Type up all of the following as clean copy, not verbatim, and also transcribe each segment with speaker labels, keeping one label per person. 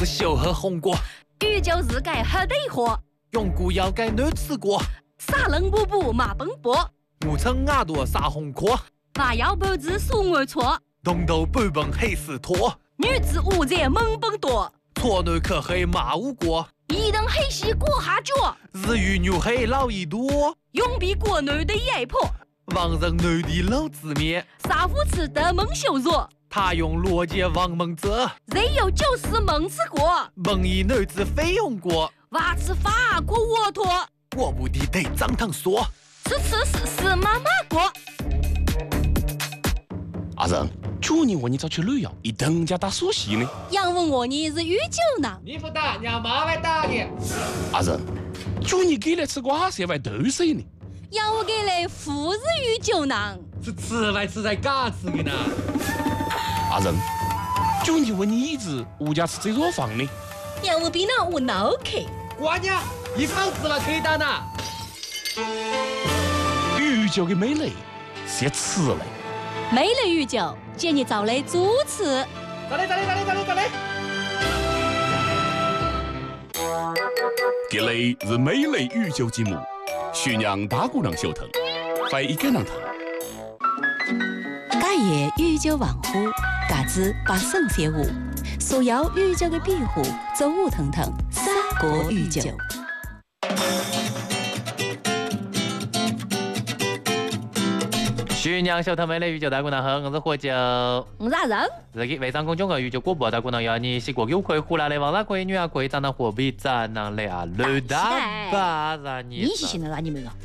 Speaker 1: 小喝红果，
Speaker 2: 宇宙日改黑得火，
Speaker 1: 永固要改难吃过，
Speaker 2: 撒冷布布马奔波，
Speaker 1: 我称牙朵撒红壳，
Speaker 2: 娃要脖子数我错，
Speaker 1: 东头半本黑死拖，
Speaker 2: 女子五在猛奔多，
Speaker 1: 错内可黑马无过，
Speaker 2: 一等黑西过下脚，
Speaker 1: 日语牛黑老一多，
Speaker 2: 永比国内的野婆，
Speaker 1: 王人内地老子面，
Speaker 2: 杀夫吃的猛修弱。
Speaker 1: 他用逻辑王蒙泽，
Speaker 2: 人有就是蒙吃过，
Speaker 1: 蒙一女子费用过，
Speaker 2: 娃吃法国沃托，
Speaker 1: 我不的得张堂说，
Speaker 2: 吃妈妈过。
Speaker 3: 阿仁，去年我你找去旅游，一等家打苏西呢。
Speaker 2: 杨问我你是御酒呢？
Speaker 1: 你不打，让妈来打你。
Speaker 3: 阿仁，去年给来吃瓜色外豆水呢。
Speaker 2: 要我给来富日御酒呢？
Speaker 1: 是吃来吃在嘎吃的呢。
Speaker 3: 阿仁，去年问你一直物价吃这座房呢。
Speaker 2: 要我比那我脑壳。
Speaker 1: 瓜娘，一房子了可以打呢。
Speaker 3: 御酒的美丽是吃嘞。
Speaker 2: 美丽御酒，建议找来主持。
Speaker 1: 走嘞。
Speaker 3: 这里是美丽御酒节目，宣扬大姑娘小腾，欢迎跟上腾。
Speaker 2: 假夜御酒王府，嘎子把圣写舞，所有御酒的庇护，走舞腾腾，三国御酒。
Speaker 1: 徐娘小特美丽御酒大姑娘好，我是喝酒。
Speaker 2: 我是阿仁。
Speaker 1: 自己微商公众号御酒广播大姑娘要你洗过酒可以胡来的王大可以女啊可以长得货币长得来啊绿大巴让你。
Speaker 2: 你是现在哪里没了？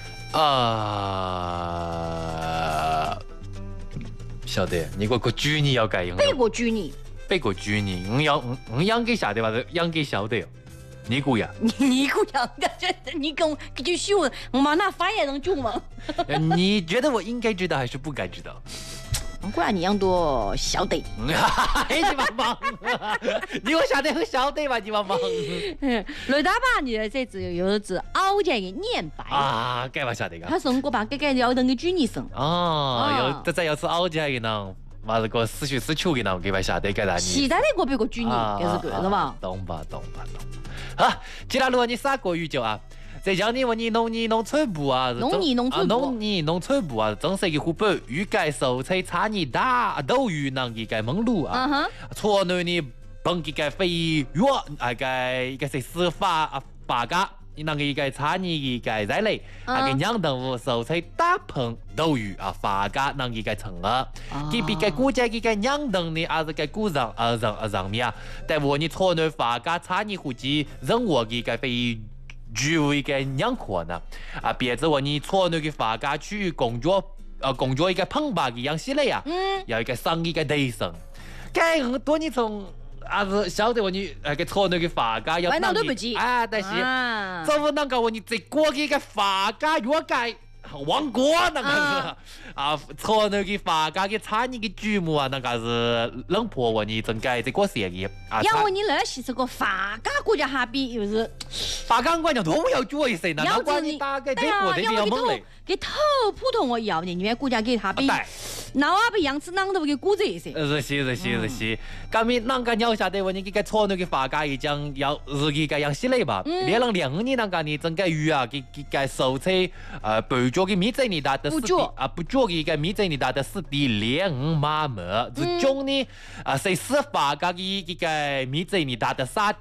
Speaker 1: 晓得，你个猪你要改用。
Speaker 2: 背过猪你。
Speaker 1: 背过猪你，我养给晓得吧？养给晓得。你姑呀？
Speaker 2: 你姑呀？你跟我就秀，我妈那发言能救吗？
Speaker 1: 你觉得我应该知道还是不该知道？
Speaker 2: 果然你养多晓得。
Speaker 1: 你妈忙，你我晓得很晓得吧？你妈忙。
Speaker 2: 雷大爸，你这只有只熬家的念白
Speaker 1: 啊，该吧晓得个。
Speaker 2: 他送过把给要等个猪你生。
Speaker 1: 哦，有再要吃熬家的呢。嘛是个死去死球的呢，给吧晓得该哪里？
Speaker 2: 现在那个别个猪你，这是个是吧？
Speaker 1: 懂吧。好，接下来你啥国语酒啊？再讲你问你农业农村部啊，
Speaker 2: 农业农
Speaker 1: 村部啊，正式的湖北预计收采差你大斗鱼能给个蒙路啊，错内呢本给个飞药啊个是司法家。你那个一个产业一个在内，那个养动物收采大棚斗鱼啊，发家那一个成啊，给比个国家一个养动呢，还是个古人人民啊，但我你错内发家产业户籍任何一个非居为一个养活呢啊，别子我你错内的发家区域工作一个澎湃的养起来呀，要一个生意个提升，该很多你从。还是晓得我你那个错那个发家要
Speaker 2: 哪都不急
Speaker 1: 啊，但是政府那个我你这国的一个发家越改王国那个是啊，错那个发家的产业的규모啊，那个是冷破我你整改这个事业啊。
Speaker 2: 要我你那是这个发家国家哈比又是
Speaker 1: 发家国家都要做一些，那管你大概这个的要猛嘞。
Speaker 2: 给头普通我要的，你们国家给他比。那我不养殖啷都给估这些。
Speaker 1: 是。咁咪啷个鸟下得问你这个错那个发家一讲要日记个养起来吧？连啷2年啷个你整个鱼啊，给收采半脚的米仔你达的不脚的一个米仔你达的4.05码么？这种呢谁是发家的一个米仔你达的3